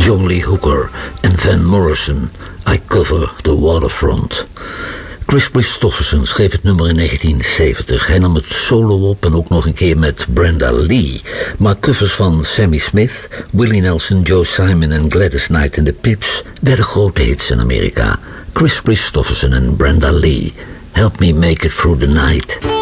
John Lee Hooker en Van Morrison, I Cover the Waterfront. Kris Kristofferson schreef het nummer in 1970. Hij nam het solo op en ook nog een keer met Brenda Lee. Maar covers van Sammy Smith, Willie Nelson, Joe Simon en Gladys Knight en de Pips werden grote hits in Amerika. Kris Kristofferson en Brenda Lee, Help Me Make It Through the Night.